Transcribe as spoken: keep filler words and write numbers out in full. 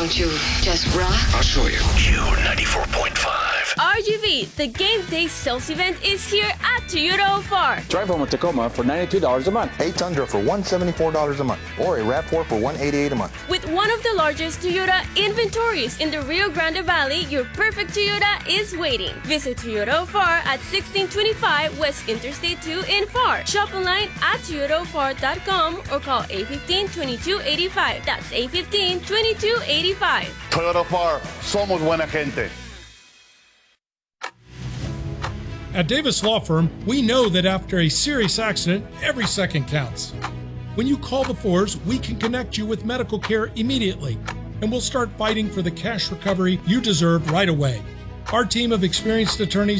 Don't you just rock? I'll show you. Q ninety-four point five. R G V, the game day sales event is here at Toyota O F A R. Drive home a Tacoma for ninety-two dollars a month. A Tundra for one hundred seventy-four dollars a month. Or a RAV four for one hundred eighty-eight dollars a month. With one of the largest Toyota inventories in the Rio Grande Valley, your perfect Toyota is waiting. Visit Toyota O F A R at sixteen twenty-five West Interstate two in F A R. Shop online at toyota o f a r dot com or call eight one five, two two eight five. That's eight one five, two two eight five. Toyota O F A R, somos buena gente. At Davis Law Firm, we know that after a serious accident, every second counts. When you call the Fours, we can connect you with medical care immediately, and we'll start fighting for the cash recovery you deserve right away. Our team of experienced attorneys